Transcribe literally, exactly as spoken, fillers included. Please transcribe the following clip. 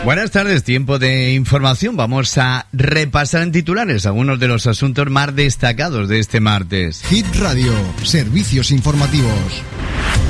Buenas tardes, tiempo de información. Vamos a repasar en titulares algunos de los asuntos más destacados de este martes. Hit Radio, servicios informativos.